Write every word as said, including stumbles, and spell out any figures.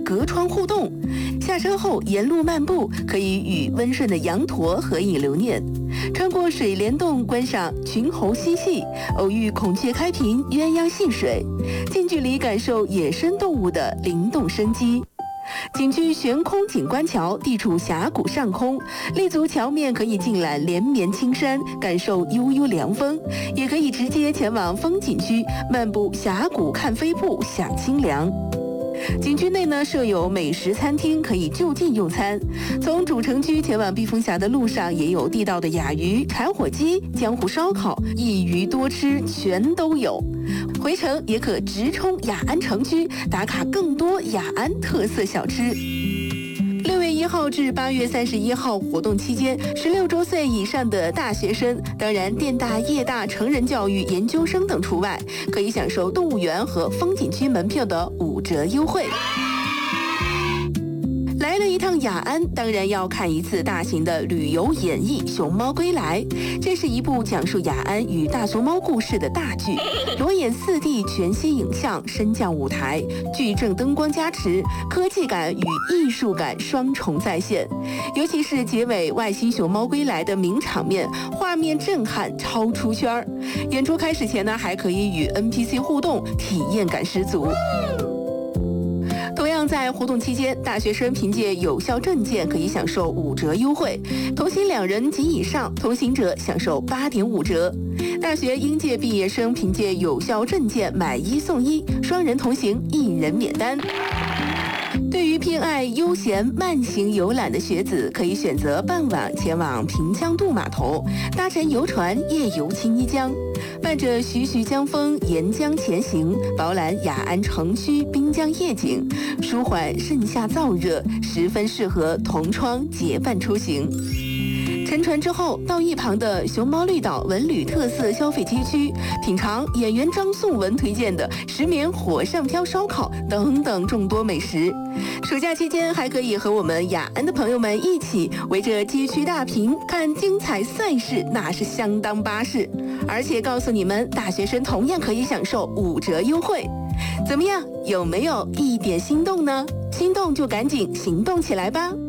隔窗互动。下车后沿路漫步，可以与温顺的羊驼合影留念。穿过水帘洞，观赏群猴嬉戏，偶遇孔雀开屏，鸳鸯戏水，近距离感受野生动物的灵动生机。景区悬空景观桥地处峡谷上空，立足桥面可以尽览连绵青山，感受悠悠凉风，也可以直接前往风景区漫步峡谷看飞瀑享清凉。景区内呢设有美食餐厅，可以就近用餐。从主城区前往避风峡的路上，也有地道的雅鱼、柴火鸡、江湖烧烤，一鱼多吃全都有。回程也可直冲雅安城区，打卡更多雅安特色小吃。六月一号至八月三十一号活动期间，十六周岁以上的大学生，当然电大、业大、成人教育研究生等除外，可以享受动物园和风景区门票的五折优惠。来了一趟雅安，当然要看一次大型的旅游演绎《熊猫归来》。这是一部讲述雅安与大熊猫故事的大剧，裸眼 四 D 全息影像，升降舞台，矩阵灯光加持，科技感与艺术感双重再现。尤其是结尾外星熊猫归来的名场面，画面震撼，超出圈儿。演出开始前呢，还可以与 N P C 互动，体验感十足。同样在活动期间，大学生凭借有效证件可以享受五折优惠，同行两人及以上同行者享受 八点五 折。大学应届毕业生凭借有效证件买一送一，双人同行一人免单。对于偏爱悠闲慢行游览的学子，可以选择傍晚前往平江渡码头，搭乘游船夜游青衣江，伴着徐徐江风沿江前行，饱览雅安城区滨江夜景，舒缓盛夏燥热，十分适合同窗结伴出行。乘船之后，到一旁的熊猫绿岛文旅特色消费街区，品尝演员张颂文推荐的石棉火上漂烧烤等等众多美食。暑假期间，还可以和我们雅安的朋友们一起围着街区大屏看精彩赛事，那是相当巴适。而且告诉你们，大学生同样可以享受五折优惠。怎么样，有没有一点心动呢？心动就赶紧行动起来吧！